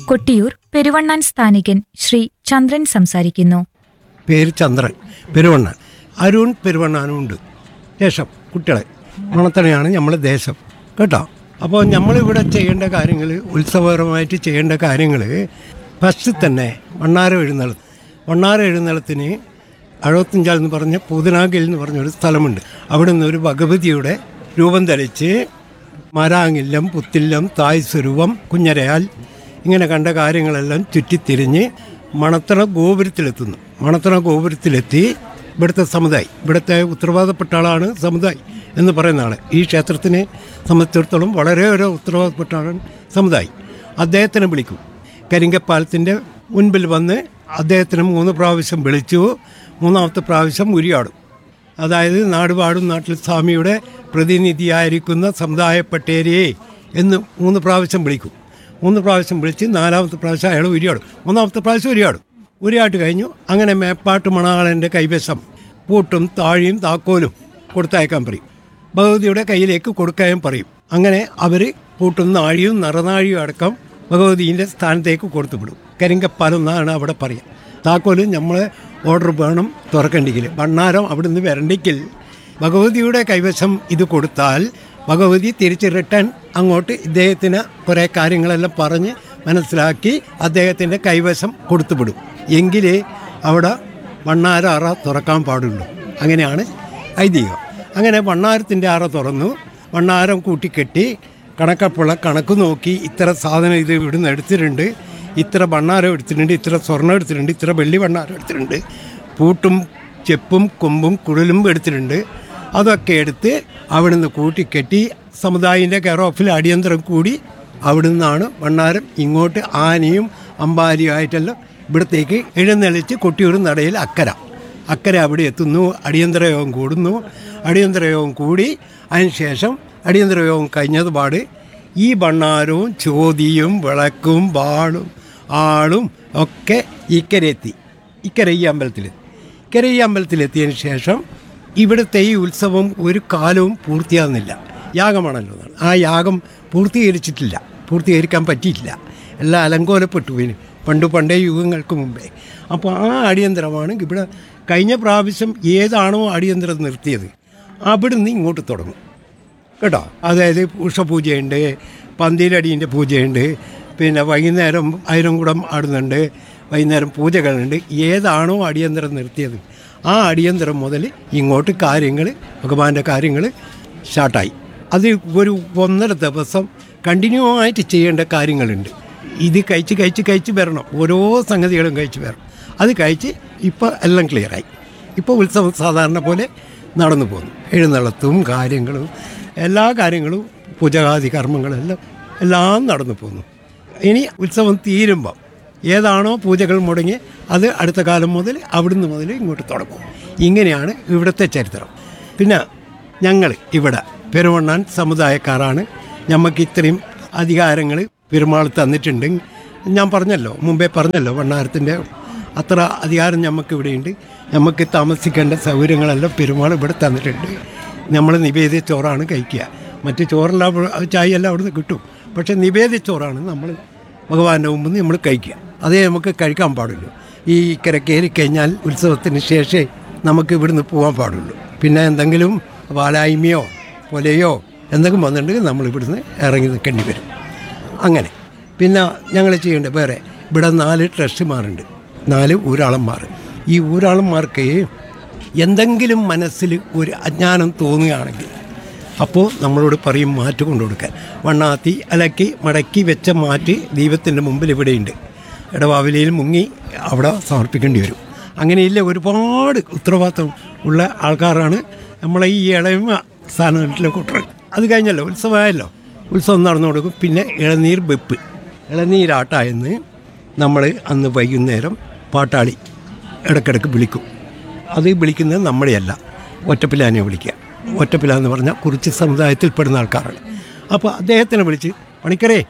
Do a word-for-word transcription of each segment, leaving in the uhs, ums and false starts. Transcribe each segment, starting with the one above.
കൊട്ടിയൂർ പെരുവണ്ണാൻ സ്ഥാനികൻ ശ്രീ ചന്ദ്രൻ സംസാരിക്കുന്നു. പേര് ചന്ദ്രൻ, പെരുവണ്ണാൻ. അരുൺ പെരുവണ്ണാനും ഉണ്ട്. ശേഷം കുട്ടികളെ മണത്തണയാണ് നമ്മളെ ദേശം കേട്ടോ. അപ്പോൾ നമ്മളിവിടെ ചെയ്യേണ്ട കാര്യങ്ങൾ, ഉത്സവപരമായിട്ട് ചെയ്യേണ്ട കാര്യങ്ങൾ, ഫസ്റ്റ് തന്നെ വണ്ണാരം എഴുന്നള്ളത്ത്. വണ്ണാരം എഴുന്നള്ളത്തിന് അഴുപത്തഞ്ചാൽ എന്ന് പറഞ്ഞ പൂതനാഗിൽ എന്ന് പറഞ്ഞൊരു സ്ഥലമുണ്ട്. അവിടെ നിന്ന് ഒരു ഭഗവതിയുടെ രൂപം ധരിച്ച് മരാങ്ങില്ലം, പുത്തില്ലം, തായ് സ്വരൂപം, കുഞ്ഞരയാൽ ഇങ്ങനെ കണ്ട കാര്യങ്ങളെല്ലാം ചുറ്റിത്തിരിഞ്ഞ് മണത്തണ ഗോപുരത്തിലെത്തുന്നു. മണത്തണ ഗോപുരത്തിലെത്തി ഇവിടുത്തെ സമുദായി, ഇവിടുത്തെ ഉത്തരവാദപ്പെട്ട ആളാണ് സമുദായി എന്ന് പറയുന്ന ആൾ. ഈ ക്ഷേത്രത്തിനെ സംബന്ധിച്ചിടത്തോളം വളരെ ഒരു ഉത്തരവാദപ്പെട്ട ആളാണ് സമുദായി. അദ്ദേഹത്തിനെ വിളിക്കും. കരിങ്കപ്പാലത്തിൻ്റെ മുൻപിൽ വന്ന് അദ്ദേഹത്തിന് മൂന്ന് പ്രാവശ്യം വിളിച്ചു. മൂന്നാമത്തെ പ്രാവശ്യം ഉരിയാടും. അതായത് നാടുപാടും നാട്ടിൽ സ്വാമിയുടെ പ്രതിനിധിയായിരിക്കുന്ന സമുദായപ്പെട്ടേരിയെ എന്ന് മൂന്ന് പ്രാവശ്യം വിളിക്കും. മൂന്ന് പ്രാവശ്യം വിളിച്ച് നാലാമത്തെ പ്രാവശ്യം അയാൾ ഉരിയാടും. മൂന്നാമത്തെ പ്രാവശ്യം ഉരിയാടും. ഉരിയാട്ട് കഴിഞ്ഞു. അങ്ങനെ മേപ്പാട്ട് മണാളൻ്റെ കൈവശം പൂട്ടും താഴിയും താക്കോലും കൊടുത്തയക്കാൻ പറയും. ഭഗവതിയുടെ കയ്യിലേക്ക് കൊടുക്കാൻ പറയും. അങ്ങനെ അവർ പൂട്ടും നാഴിയും നിറനാഴിയും അടക്കം ഭഗവതിൻ്റെ സ്ഥാനത്തേക്ക് കൊടുത്തുവിടും. കരിങ്കപ്പാലം എന്നാണ് അവിടെ പറയുക. താക്കോലും നമ്മളെ ഓർഡർ വേണം തുറക്കണ്ടെങ്കിൽ. ഭണ്ണാരം അവിടുന്ന് വരണ്ടെങ്കിൽ ഭഗവതിയുടെ കൈവശം ഇത് കൊടുത്താൽ ഭഗവതി തിരിച്ച് റിട്ടേൺ അങ്ങോട്ട് ഇദ്ദേഹത്തിന് കുറേ കാര്യങ്ങളെല്ലാം പറഞ്ഞ് മനസ്സിലാക്കി അദ്ദേഹത്തിൻ്റെ കൈവശം കൊടുത്തുവിടും. എങ്കിലേ അവിടെ വണ്ണാര അറ തുറക്കാൻ പാടുള്ളൂ. അങ്ങനെയാണ് ഐതിഹ്യം. അങ്ങനെ വണ്ണാരത്തിൻ്റെ അറ തുറന്നു. വണ്ണാരം കൂട്ടിക്കെട്ടി കണക്കപ്പുള്ള കണക്ക് നോക്കി ഇത്ര സാധനം ഇത് ഇവിടുന്ന് എടുത്തിട്ടുണ്ട്, ഇത്ര ഭണ്ണാരം എടുത്തിട്ടുണ്ട്, ഇത്ര സ്വർണ്ണം എടുത്തിട്ടുണ്ട്, ഇത്ര വെള്ളി ഭണ്ണാരം എടുത്തിട്ടുണ്ട്, പൂട്ടും ചെപ്പും കൊമ്പും കുഴലും എടുത്തിട്ടുണ്ട്. അതൊക്കെ എടുത്ത് അവിടുന്ന് കൂട്ടിക്കെട്ടി സമുദായിൻ്റെ കെയർ ഓഫിൽ അടിയന്തരം കൂടി അവിടെ നിന്നാണ് ഭണ്ണാരം ഇങ്ങോട്ട് ആനയും അമ്പാരിയുമായിട്ടെല്ലാം ഇവിടത്തേക്ക് എഴുന്നള്ളിച്ച് കൊട്ടിയൂർ നടയിൽ അക്കര അക്കര അവിടെ എത്തുന്നു. അടിയന്തര യോഗം കൂടുന്നു. അടിയന്തര യോഗം കൂടി അതിനുശേഷം അടിയന്തര യോഗം കഴിഞ്ഞത് പാട് ഈ ഭണ്ണാരവും ചോതിയും വിളക്കും വാളും ആളും ഒക്കെ ഇക്കരെത്തി. ഇക്കര ഈ അമ്പലത്തിലെത്തി. ഇക്കര ഈ അമ്പലത്തിലെത്തിയതിന് ശേഷം ഇവിടുത്തെ ഈ ഉത്സവം ഒരു കാലവും പൂർത്തിയാകുന്നില്ല. യാഗമാണല്ലോ. ആ യാഗം പൂർത്തീകരിച്ചിട്ടില്ല, പൂർത്തീകരിക്കാൻ പറ്റിയിട്ടില്ല. എല്ലാം അലങ്കോലപ്പെട്ടു പോയി പണ്ട് പണ്ടേ യുഗങ്ങൾക്ക് മുമ്പേ. അപ്പോൾ ആ അടിയന്തരമാണ് ഇവിടെ. കഴിഞ്ഞ പ്രാവശ്യം ഏതാണോ അടിയന്തരം നിർത്തിയത് അവിടുന്ന് ഇങ്ങോട്ട് തുടങ്ങും കേട്ടോ. അതായത് ഉഷപൂജയുണ്ട്, പന്തീരടീൻ്റെ പൂജയുണ്ട്, പിന്നെ വൈകുന്നേരം ആയിരംകുടം ആടുന്നുണ്ട്, വൈകുന്നേരം പൂജകളുണ്ട്. ഏതാണോ അടിയന്തരം നിർത്തിയത് ആ അടിയന്തരം മുതൽ ഇങ്ങോട്ട് കാര്യങ്ങൾ, ഭഗവാന്റെ കാര്യങ്ങൾ സ്റ്റാർട്ടായി. അത് ഒരു ഒന്നര ദിവസം കണ്ടിന്യൂ ആയിട്ട് ചെയ്യേണ്ട കാര്യങ്ങളുണ്ട്. ഇത് കഴിച്ച് കഴിച്ച് കഴിച്ച് വരണം. ഓരോ സംഗതികളും കഴിച്ച് വരണം. അത് കഴിച്ച് ഇപ്പോൾ എല്ലാം ക്ലിയറായി. ഇപ്പോൾ ഉത്സവം സാധാരണ പോലെ നടന്നു പോകുന്നു. എഴുന്നള്ളത്തും കാര്യങ്ങളും എല്ലാ കാര്യങ്ങളും പൂജാതി കർമ്മങ്ങളെല്ലാം എല്ലാം നടന്നു പോകുന്നു. ഇനി ഉത്സവം തീരുമ്പം ഏതാണോ പൂജകൾ മുടങ്ങി അത് അടുത്ത കാലം മുതൽ അവിടുന്ന് മുതൽ ഇങ്ങോട്ട് തുടങ്ങും. ഇങ്ങനെയാണ് ഇവിടുത്തെ ചരിത്രം. പിന്നെ ഞങ്ങൾ ഇവിടെ പെരുവണ്ണാൻ സമുദായക്കാരാണ്. നമുക്ക് ഇത്രയും അധികാരങ്ങൾ പെരുമാൾ തന്നിട്ടുണ്ട്. ഞാൻ പറഞ്ഞല്ലോ, മുമ്പേ പറഞ്ഞല്ലോ, വണ്ണാരത്തിൻ്റെ അത്ര അധികാരം നമുക്ക് ഇവിടെയുണ്ട്. നമുക്ക് താമസിക്കേണ്ട സൗകര്യങ്ങളെല്ലാം പെരുമാൾ ഇവിടെ തന്നിട്ടുണ്ട്. നമ്മൾ നിവേദ്യ ചോറാണ് കഴിക്കുക. മറ്റ് ചോറെല്ലാം ചായ എല്ലാം അവിടുന്ന് കിട്ടും. പക്ഷേ നിവേദ്യ ചോറാണ് നമ്മൾ ഭഗവാന്റെ മുമ്പിൽ നമ്മൾ കഴിക്കുക. അതേ നമുക്ക് കഴിക്കാൻ പാടുള്ളൂ. ഈ ഇക്കര കയറി കഴിഞ്ഞാൽ ഉത്സവത്തിന് ശേഷമേ നമുക്ക് ഇവിടുന്ന് പോകാൻ പാടുള്ളൂ. പിന്നെ എന്തെങ്കിലും വാലായ്മയോ പൊലയോ എന്തെങ്കിലും വന്നിട്ടുണ്ടെങ്കിൽ നമ്മൾ ഇവിടുന്ന് ഇറങ്ങി നിൽക്കേണ്ടി വരും. അങ്ങനെ പിന്നെ ഞങ്ങൾ ചെയ്യേണ്ടത് വേറെ, ഇവിടെ നാല് ട്രസ്റ്റിമാരുണ്ട്, നാല് ഊരാളന്മാർ. ഈ ഊരാളന്മാർക്ക് എന്തെങ്കിലും മനസ്സിൽ ഒരു അജ്ഞാനം തോന്നുകയാണെങ്കിൽ അപ്പോൾ നമ്മളോട് പറയും മാറ്റ് കൊണ്ടു കൊടുക്കാൻ. വണ്ണാത്തി അലക്കി മടക്കി വെച്ച മാറ്റ് ദൈവത്തിൻ്റെ മുമ്പിൽ ഇവിടെയുണ്ട്. ഇടവാവിലയിൽ മുങ്ങി അവിടെ സമർപ്പിക്കേണ്ടി വരും. അങ്ങനെയില്ല, ഒരുപാട് ഉത്തരവാദിത്വം ഉള്ള ആൾക്കാരാണ് നമ്മളെ ഈ ഇളയമ സ്ഥാനത്തിലെ കൂട്ടർ. അത് കഴിഞ്ഞല്ലോ, ഉത്സവമായല്ലോ, ഉത്സവം നടന്നു കൊടുക്കും. പിന്നെ ഇളനീർ വെപ്പ്, ഇളനീരാട്ടായെന്ന് നമ്മൾ അന്ന് വൈകുന്നേരം പാട്ടാളി ഇടയ്ക്കിടയ്ക്ക് വിളിക്കും. അത് വിളിക്കുന്നത് നമ്മളെയല്ല, ഒറ്റപ്പിലാനെ വിളിക്കുക. ഒറ്റപ്പില എന്ന് പറഞ്ഞാൽ കുറിച്ച് സമുദായത്തിൽപ്പെടുന്ന ആൾക്കാരാണ്. അപ്പോൾ അദ്ദേഹത്തിനെ വിളിച്ച് പണിക്കരേ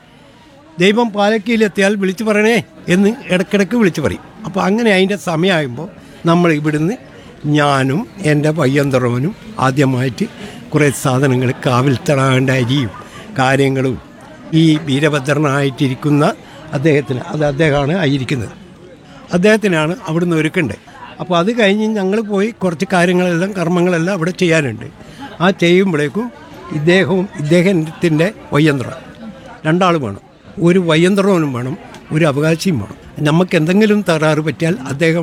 ദൈവം പാലക്കിയിലെത്തിയാൽ വിളിച്ചു പറയണേ എന്ന് ഇടയ്ക്കിടയ്ക്ക് വിളിച്ചു പറയും. അപ്പോൾ അങ്ങനെ അതിൻ്റെ സമയമാകുമ്പോൾ നമ്മൾ ഇവിടുന്ന് ഞാനും എൻ്റെ പയ്യന്തറവനും ആദ്യമായിട്ട് കുറേ സാധനങ്ങൾ കാവിൽ തടാകേണ്ട അരിയും കാര്യങ്ങളും ഈ വീരഭദ്രനായിട്ടിരിക്കുന്ന അദ്ദേഹത്തിന്, അത് അദ്ദേഹമാണ് ആയിരിക്കുന്നത്. അദ്ദേഹത്തിനാണ് അവിടുന്ന് ഒരുക്കേണ്ടത്. അപ്പോൾ അത് കഴിഞ്ഞ് ഞങ്ങൾ പോയി കുറച്ച് കാര്യങ്ങളെല്ലാം കർമ്മങ്ങളെല്ലാം അവിടെ ചെയ്യാനുണ്ട്. ആ ചെയ്യുമ്പോഴേക്കും ഇദ്ദേഹവും ഇദ്ദേഹത്തിൻ്റെ വയ്യന്ത്രം രണ്ടാൾ വേണം. ഒരു വയ്യന്ത്രവനും വേണം, ഒരു അവകാശിയും വേണം. നമുക്ക് എന്തെങ്കിലും തകരാറ് പറ്റിയാൽ അദ്ദേഹം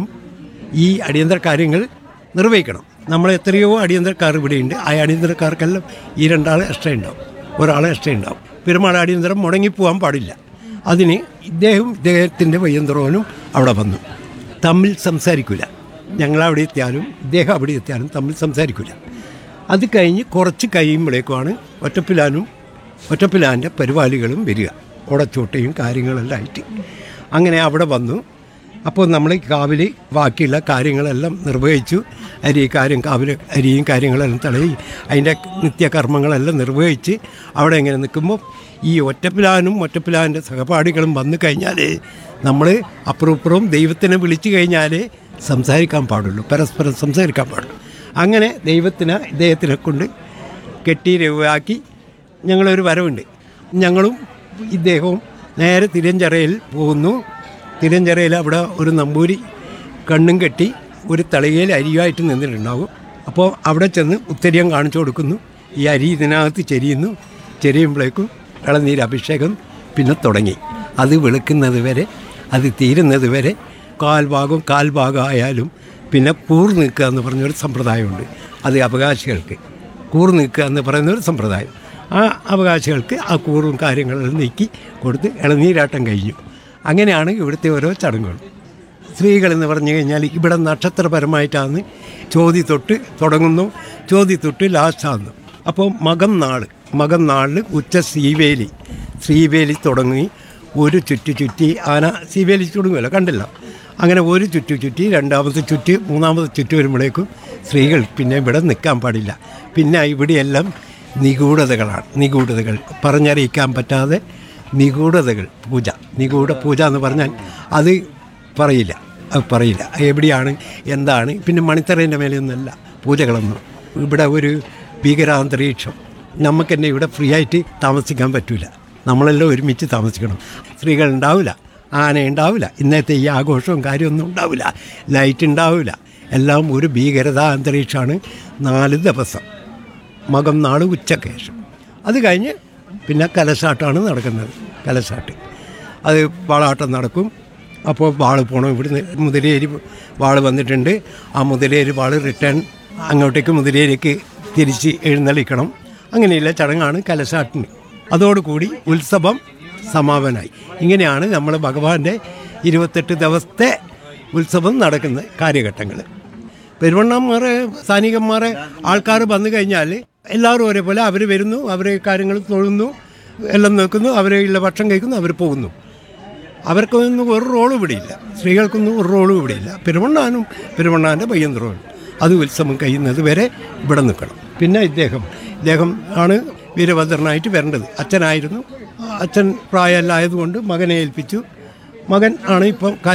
ഈ അടിയന്തര കാര്യങ്ങൾ നിർവഹിക്കണം. നമ്മൾ എത്രയോ അടിയന്തരക്കാർ ഇവിടെയുണ്ട്. ആ അടിയന്തരക്കാർക്കെല്ലാം ഈ രണ്ടാൾ എക്സ്ട്രാ ഉണ്ടാവും, ഒരാൾ എക്സ്ട്രാ ഉണ്ടാവും. പെരുമാൾ അടിയന്തരം മുടങ്ങിപ്പോകാൻ പാടില്ല. അതിന് ഇദ്ദേഹം ഇദ്ദേഹത്തിൻ്റെ വയ്യന്ത്രവനും അവിടെ വന്നു. തമ്മിൽ സംസാരിക്കില്ല. ഞങ്ങളവിടെ എത്തിയാലും ഇദ്ദേഹം അവിടെ എത്തിയാലും തമ്മിൽ സംസാരിക്കില്ല. അത് കഴിഞ്ഞ് കുറച്ച് കഴിയുമ്പോഴേക്കുമാണ് ഒറ്റപ്പിലാനും ഒറ്റപ്പിലാൻ്റെ പരിപാടികളും വരിക, ഓടച്ചോട്ടയും കാര്യങ്ങളെല്ലാം ആയിട്ട്. അങ്ങനെ അവിടെ വന്നു. അപ്പോൾ നമ്മൾ കാവിൽ ബാക്കിയുള്ള കാര്യങ്ങളെല്ലാം നിർവഹിച്ചു. അരി കാര്യം കാവിൽ അരിയും കാര്യങ്ങളെല്ലാം തടയി അതിൻ്റെ നിത്യകർമ്മങ്ങളെല്ലാം നിർവഹിച്ച് അവിടെ ഇങ്ങനെ നിൽക്കുമ്പോൾ ഈ ഒറ്റപ്പിലാനും ഒറ്റപ്പിലാൻ്റെ സഹപാഠികളും വന്നു കഴിഞ്ഞാൽ നമ്മൾ അപ്പുറപ്പുറവും ദൈവത്തിനെ വിളിച്ചു കഴിഞ്ഞാൽ സംസാരിക്കാൻ പാടുള്ളൂ, പരസ്പരം സംസാരിക്കാൻ പാടുള്ളൂ. അങ്ങനെ ദൈവത്തിന് ഇദ്ദേഹത്തിനെ കൊണ്ട് കെട്ടി രൂപയാക്കി ഞങ്ങളൊരു വരവുണ്ട്. ഞങ്ങളും ഇദ്ദേഹവും നേരെ തിരുവഞ്ചിറയിൽ പോകുന്നു. തിരുവഞ്ചിറയിൽ അവിടെ ഒരു നമ്പൂരി കണ്ണും കെട്ടി ഒരു തളികയിൽ അരിയുമായിട്ട് നിന്നിട്ടുണ്ടാകും. അപ്പോൾ അവിടെ ചെന്ന് ഉത്തരീയം കാണിച്ചു കൊടുക്കുന്നു. ഈ അരി ഇതിനകത്ത് ചെരിയുന്നു. ചെരിയുമ്പോഴേക്കും ഇളനീര് അഭിഷേകം പിന്നെ തുടങ്ങി. അത് വെളുക്കുന്നത് വരെ, അത് തീരുന്നത് വരെ കാൽഭാഗം കാൽഭാഗം ആയാലും പിന്നെ കൂർ നിൽക്കുക എന്ന് പറഞ്ഞൊരു സമ്പ്രദായമുണ്ട്. അത് അവകാശികൾക്ക് കൂർ നിൽക്കുക എന്ന് പറയുന്നൊരു സമ്പ്രദായം. ആ അവകാശികൾക്ക് ആ കൂറും കാര്യങ്ങളെല്ലാം നീക്കി കൊടുത്ത് ഇളനീരാട്ടം കഴിഞ്ഞു. അങ്ങനെയാണ് ഇവിടുത്തെ ഓരോ ചടങ്ങുകൾ. സ്ത്രീകളെന്ന് പറഞ്ഞു കഴിഞ്ഞാൽ ഇവിടെ നക്ഷത്രപരമായിട്ടാണ് ചോതി തൊട്ട് തുടങ്ങുന്നു, ചോതി തൊട്ട് ലാസ്റ്റാകുന്നു. അപ്പോൾ മകം നാൾ മകം നാളിൽ ഉച്ച ശ്രീവേലി ശ്രീവേലി തുടങ്ങി ഒരു ചുറ്റി ചുറ്റി ആന ശ്രീവേലി തുടങ്ങുമല്ലോ, കണ്ടില്ല. അങ്ങനെ ഒരു ചുറ്റു ചുറ്റി രണ്ടാമത്തെ ചുറ്റ് മൂന്നാമത്തെ ചുറ്റ് വരുമ്പോഴേക്കും സ്ത്രീകൾ പിന്നെ ഇവിടെ നിൽക്കാൻ പാടില്ല. പിന്നെ ഇവിടെയെല്ലാം നിഗൂഢതകളാണ്. നിഗൂഢതകൾ പറഞ്ഞറിയിക്കാൻ പറ്റാതെ നിഗൂഢതകൾ. പൂജ, നിഗൂഢ പൂജ എന്ന് പറഞ്ഞാൽ അത് പറയില്ല, അത് പറയില്ല എവിടെയാണ് എന്താണ്. പിന്നെ മണിത്തറേൻ്റെ മേലെയൊന്നുമല്ല പൂജകളൊന്നും. ഇവിടെ ഒരു ഭീകരാന്തരീക്ഷം. നമുക്ക് തന്നെ ഇവിടെ ഫ്രീ ആയിട്ട് താമസിക്കാൻ പറ്റില്ല. നമ്മളെല്ലാം ഒരുമിച്ച് താമസിക്കണം. സ്ത്രീകൾ ഉണ്ടാവില്ല, ആന ഉണ്ടാവില്ല, ഇന്നത്തെ ഈ ആഘോഷവും കാര്യമൊന്നും ഉണ്ടാവില്ല, ലൈറ്റ് ഉണ്ടാവില്ല. എല്ലാം ഒരു ഭീകരതാ അന്തരീക്ഷമാണ് നാല് ദിവസം. മകം നാൾ ഉച്ചയ്ക്ക് ശേഷം അത് കഴിഞ്ഞ് പിന്നെ കലശാട്ടമാണ് നടക്കുന്നത്. കലശാട്ട് അത് വാളാട്ടം നടക്കും. അപ്പോൾ വാള് പോകണം. ഇവിടുന്ന് മുതിരേരി വാള് വന്നിട്ടുണ്ട്. ആ മുതിരേരി വാള് റിട്ടേൺ അങ്ങോട്ടേക്ക് മുതിരേരിക്ക് തിരിച്ച് എഴുന്നള്ളിക്കണം. അങ്ങനെയുള്ള ചടങ്ങാണ് കലശാട്ടിന്. അതോടുകൂടി ഉത്സവം സമാപനമായി. ഇങ്ങനെയാണ് നമ്മൾ ഭഗവാന്റെ ഇരുപത്തെട്ട് ദിവസത്തെ ഉത്സവം നടക്കുന്ന കാര്യഘട്ടങ്ങൾ. പെരുവണ്ണന്മാരെ സ്ഥാനികന്മാരെ ആൾക്കാർ വന്നു കഴിഞ്ഞാൽ എല്ലാവരും ഒരേപോലെ അവർ വരുന്നു, അവരെ കാര്യങ്ങൾ തൊഴുന്നു, എല്ലാം നോക്കുന്നു, അവരുള്ള ഭക്ഷണം കഴിക്കുന്നു, അവർ പോകുന്നു. അവർക്കൊന്നും ഒരു റോളും ഇവിടെയില്ല. സ്ത്രീകൾക്കൊന്നും ഒരു റോളും ഇവിടെയില്ല. പെരുവണ്ണാനും പെരുവണ്ണാൻ്റെ പയ്യന്ത്രോളും അത് ഉത്സവം കഴിയുന്നത് വരെ ഇവിടെ നിൽക്കണം. പിന്നെ ഇദ്ദേഹം ഇദ്ദേഹം ആണ് വീരഭദ്രനായിട്ട് വരേണ്ടത്. അച്ഛനായിരുന്നു. അച്ഛൻ പ്രായമല്ലായതുകൊണ്ട് മകനെ ഏൽപ്പിച്ചു. മകൻ ആണ് ഇപ്പം